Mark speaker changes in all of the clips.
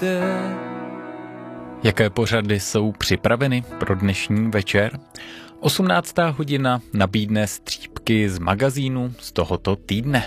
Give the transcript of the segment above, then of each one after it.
Speaker 1: Jaké pořady jsou připraveny pro dnešní večer? 18. hodina nabídne střípky z magazínu z tohoto týdne.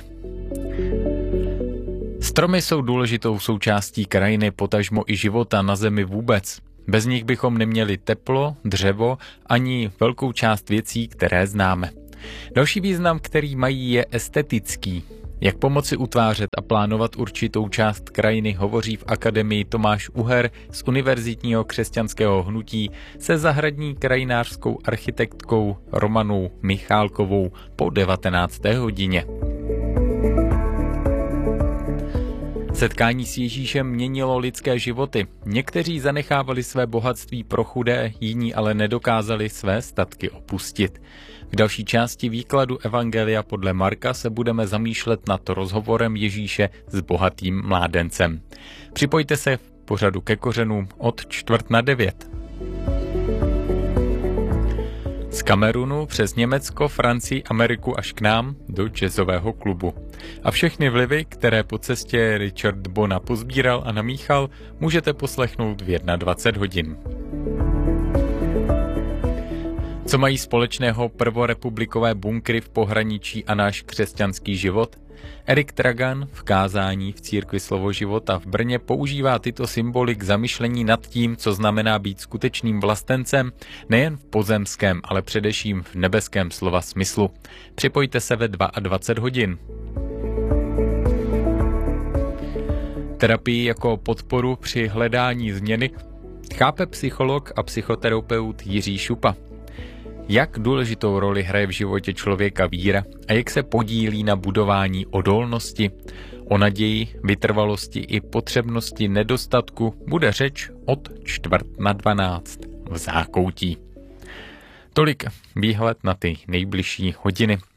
Speaker 1: Stromy jsou důležitou součástí krajiny, potažmo i života na zemi vůbec. Bez nich bychom neměli teplo, dřevo ani velkou část věcí, které známe. Další význam, který mají, je estetický. Jak pomoci utvářet a plánovat určitou část krajiny, hovoří v Akademii Tomáš Uher z Univerzitního křesťanského hnutí se zahradní krajinářskou architektkou Romanou Michálkovou po 19. hodině. Setkání s Ježíšem měnilo lidské životy. Někteří zanechávali své bohatství pro chudé, jiní ale nedokázali své statky opustit. V další části výkladu Evangelia podle Marka se budeme zamýšlet nad rozhovorem Ježíše s bohatým mládencem. Připojte se v pořadu Ke kořenům od 8:45. Z Kamerunu přes Německo, Francii, Ameriku až k nám do jazzového klubu. A všechny vlivy, které po cestě Richard Bona pozbíral a namíchal, můžete poslechnout v 21 hodin. Co mají společného prvorepublikové bunkry v pohraničí a náš křesťanský život? Erik Tragan v kázání v Církvi Slovo života v Brně používá tyto symboly k zamyšlení nad tím, co znamená být skutečným vlastencem, nejen v pozemském, ale především v nebeském slova smyslu. Připojte se ve 22 hodin. Terapii jako podporu při hledání změny chápe psycholog a psychoterapeut Jiří Šupa. Jak důležitou roli hraje v životě člověka víra a jak se podílí na budování odolnosti? O naději, vytrvalosti i potřebnosti nedostatku bude řeč od 11:45 v Zákoutí. Tolik výhled na ty nejbližší hodiny.